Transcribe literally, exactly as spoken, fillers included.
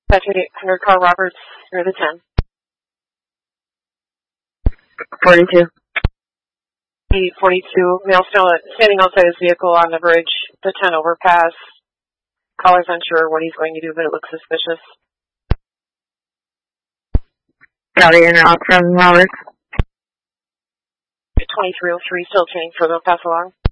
Patrick eight hundred, Carl Roberts, near the ten. forty-two. eight forty-two, male still standing outside his vehicle on the bridge, the ten overpass. Caller's unsure what he's going to do, but it looks suspicious. Copy, in route from Roberts. twenty-three oh three, still chaining further, pass along.